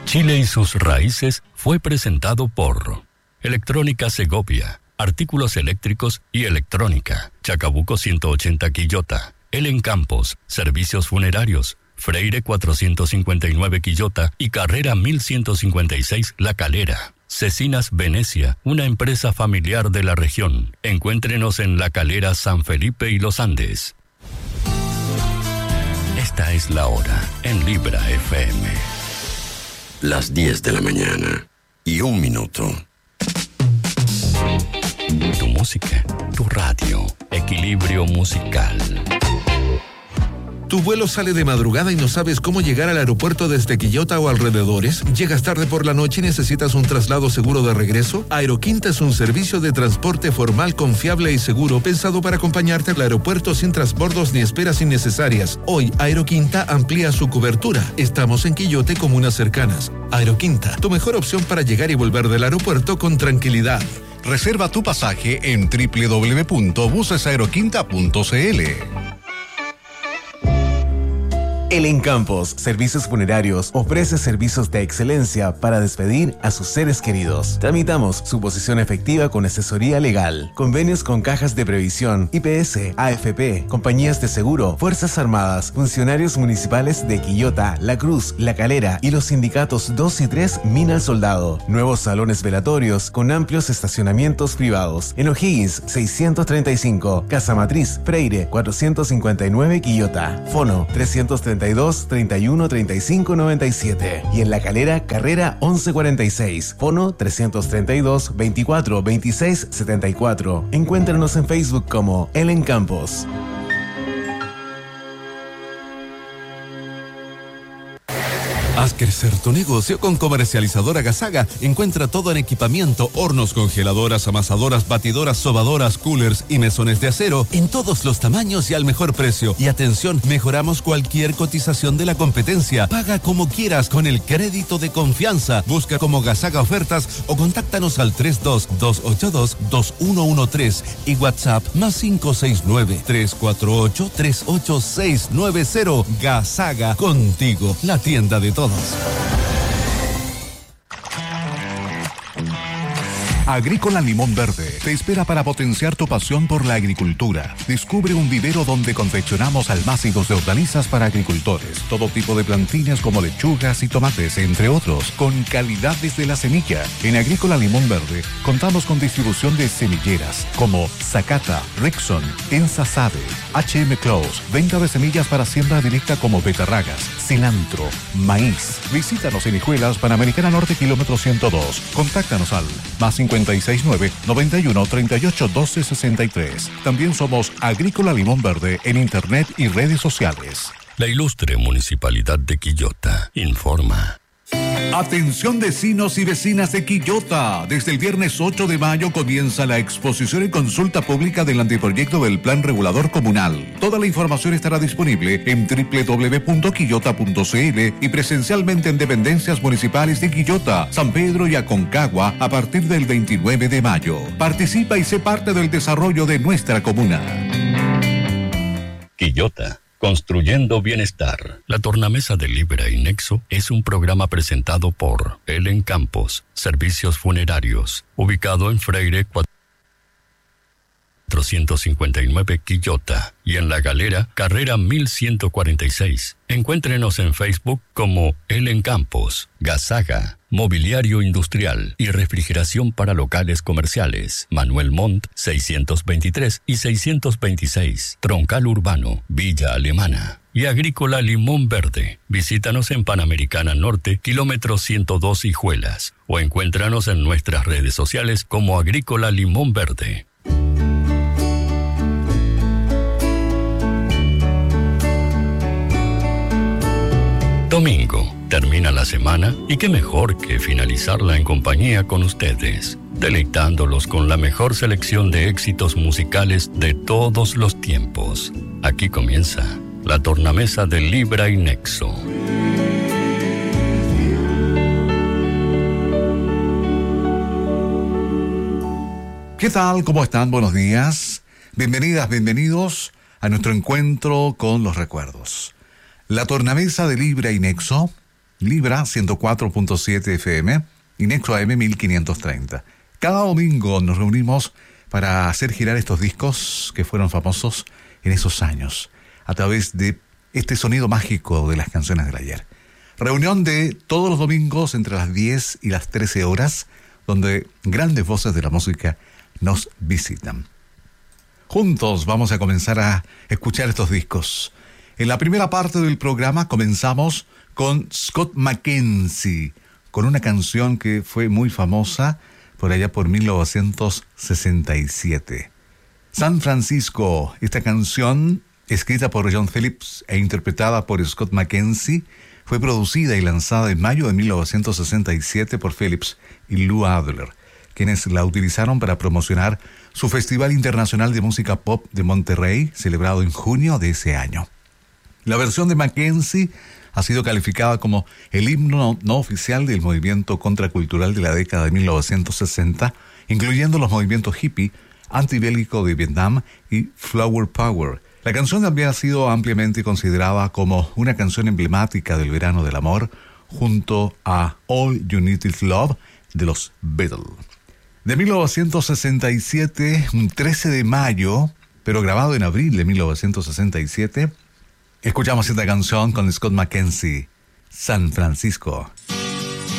Chile y sus raíces fue presentado por Electrónica Segovia, artículos eléctricos y electrónica, Chacabuco 180 Quillota, Elen Campos, servicios funerarios, Freire 459 Quillota y Carrera 1156 La Calera. Cecinas Venecia, una empresa familiar de la región. Encuéntrenos en La Calera, San Felipe y Los Andes. Esta es la hora en Libra FM. Las 10 de la mañana y 1 minuto. Tu música, tu radio, equilibrio musical. ¿Tu vuelo sale de madrugada y no sabes cómo llegar al aeropuerto desde Quillota o alrededores? ¿Llegas tarde por la noche y necesitas un traslado seguro de regreso? Aeroquinta es un servicio de transporte formal, confiable y seguro pensado para acompañarte al aeropuerto sin transbordos ni esperas innecesarias. Hoy, Aeroquinta amplía su cobertura. Estamos en Quillote y comunas cercanas. Aeroquinta, tu mejor opción para llegar y volver del aeropuerto con tranquilidad. Reserva tu pasaje en www.busesaeroquinta.cl. Elen Campos, Servicios Funerarios, ofrece servicios de excelencia para despedir a sus seres queridos. Tramitamos su posición efectiva con asesoría legal, convenios con cajas de previsión, IPS, AFP, compañías de seguro, Fuerzas Armadas, funcionarios municipales de Quillota, La Cruz, La Calera y los sindicatos 2 y 3 Mina al Soldado. Nuevos salones velatorios con amplios estacionamientos privados. En O'Higgins, 635, Casa Matriz, Freire, 459 Quillota. Fono, 332 31 35 97 y en La Calera, Carrera 1146, fono 332 24 26 74. Encuéntranos en Facebook como Elen Campos. Haz crecer tu negocio con Comercializadora Gasaga. Encuentra todo en equipamiento, hornos, congeladoras, amasadoras, batidoras, sobadoras, coolers y mesones de acero en todos los tamaños y al mejor precio. Y atención, mejoramos cualquier cotización de la competencia. Paga como quieras con el crédito de confianza. Busca como Gasaga Ofertas o contáctanos al 32-282-2113 y WhatsApp +569 348 38690. Gasaga, contigo, la tienda de todos. Agrícola Limón Verde te espera para potenciar tu pasión por la agricultura. Descubre un vivero donde confeccionamos almácigos de hortalizas para agricultores, todo tipo de plantines como lechugas y tomates, entre otros, con calidad desde la semilla. En Agrícola Limón Verde contamos con distribución de semilleras como Zacata, Rexon, Ensa Sabe, HM Close, venta de semillas para siembra directa como betarragas, cilantro, maíz. Visítanos en Hijuelas, Panamericana Norte, kilómetro 102. Contáctanos al +569 91 38 12 63. También somos Agrícola Limón Verde en internet y redes sociales. La ilustre Municipalidad de Quillota informa. Atención vecinos y vecinas de Quillota. Desde el viernes 8 de mayo comienza la exposición y consulta pública del anteproyecto del Plan Regulador Comunal. Toda la información estará disponible en www.quillota.cl y presencialmente en dependencias municipales de Quillota, San Pedro y Aconcagua a partir del 29 de mayo. Participa y sé parte del desarrollo de nuestra comuna. Quillota, construyendo bienestar. La tornamesa de Libra y Nexo es un programa presentado por Elen Campos, Servicios Funerarios, ubicado en Freire 459 Quillota y en La Galera, Carrera 1146. Encuéntrenos en Facebook como Elen Campos, Gasaga, Mobiliario Industrial y Refrigeración para Locales Comerciales, Manuel Montt 623 y 626, Troncal Urbano, Villa Alemana. Y Agrícola Limón Verde. Visítanos en Panamericana Norte, kilómetro 102 Hijuelas, o encuéntranos en nuestras redes sociales como Agrícola Limón Verde. Domingo. Termina la semana y qué mejor que finalizarla en compañía con ustedes, deleitándolos con la mejor selección de éxitos musicales de todos los tiempos. Aquí comienza la tornamesa de Libra y Nexo. ¿Qué tal? ¿Cómo están? Buenos días. Bienvenidas, bienvenidos a nuestro encuentro con los recuerdos. La tornamesa de Libra y Nexo Libra 104.7 FM y Nexo AM 1530. Cada domingo nos reunimos para hacer girar estos discos que fueron famosos en esos años, a través de este sonido mágico de las canciones del ayer. Reunión de todos los domingos entre las 10 y las 13 horas, donde grandes voces de la música nos visitan. Juntos vamos a comenzar a escuchar estos discos. En la primera parte del programa comenzamos con Scott McKenzie, con una canción que fue muy famosa por allá por 1967. San Francisco, esta canción, escrita por John Phillips e interpretada por Scott McKenzie, fue producida y lanzada en mayo de 1967 por Phillips y Lou Adler, quienes la utilizaron para promocionar su Festival Internacional de Música Pop de Monterrey, celebrado en junio de ese año. La versión de McKenzie ha sido calificada como el himno no oficial del movimiento contracultural de la década de 1960, incluyendo los movimientos hippie, antibélico de Vietnam y Flower Power. La canción también ha sido ampliamente considerada como una canción emblemática del verano del amor, junto a All You Need Is Love de los Beatles. De 1967, un 13 de mayo, pero grabado en abril de 1967, escuchamos esta canción con Scott McKenzie, San Francisco.